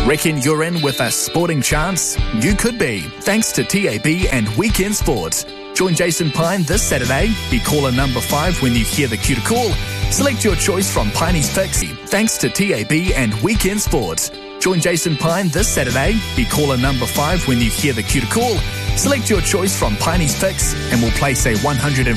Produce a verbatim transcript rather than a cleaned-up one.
Reckon you're in with a sporting chance? You could be, thanks to T A B and Weekend Sport. Join Jason Pine this Saturday. Be caller number five when you hear the cue to call. Select your choice from Piney's Fix, thanks to T A B and Weekend Sport. Join Jason Pine this Saturday. Be caller number five when you hear the cue to call. Select your choice from Piney's Fix and we'll place a one hundred